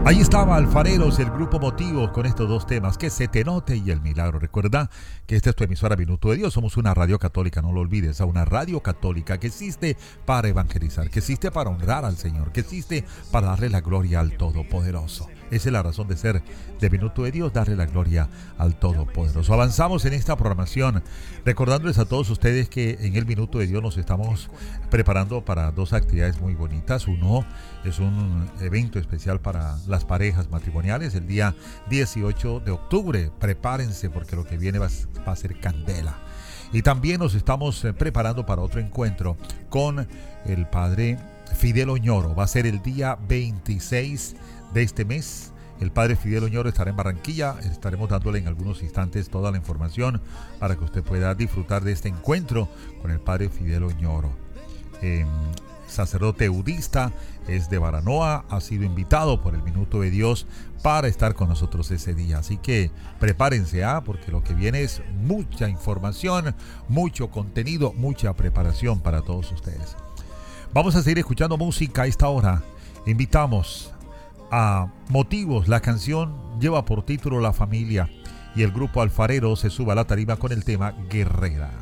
Ahí estaba Alfareros, el grupo Motivos, con estos dos temas, Que se te note y El milagro. Recuerda que esta es tu emisora Minuto de Dios. Somos una radio católica, no lo olvides, una radio católica que existe para evangelizar, que existe para honrar al Señor, que existe para darle la gloria al Todopoderoso. Esa es la razón de ser de Minuto de Dios, darle la gloria al Todopoderoso. Avanzamos en esta programación, recordándoles a todos ustedes que en el Minuto de Dios nos estamos preparando para dos actividades muy bonitas. Uno es un evento especial para las parejas matrimoniales el día 18 de octubre. Prepárense porque lo que viene va a ser candela. Y también nos estamos preparando para otro encuentro con el padre Fidel Oñoro. Va a ser el día 26 de este mes. El padre Fidel Oñoro estará en Barranquilla. Estaremos dándole en algunos instantes toda la información para que usted pueda disfrutar de este encuentro con el padre Fidel Oñoro. Sacerdote budista, es de Baranoa, ha sido invitado por el Minuto de Dios para estar con nosotros ese día. Así que prepárense, porque lo que viene es mucha información, mucho contenido, mucha preparación para todos ustedes. Vamos a seguir escuchando música a esta hora. Invitamos a Motivos. La canción lleva por título La Familia y el grupo Alfarero se sube a la tarima con el tema Guerrera.